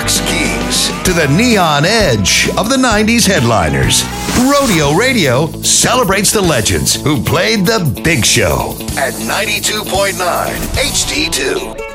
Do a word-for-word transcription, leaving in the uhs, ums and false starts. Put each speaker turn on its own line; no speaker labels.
Fox keys to the neon edge of the nineties headliners. Rodeo Radio celebrates the legends who played the big show at ninety-two point nine H D two.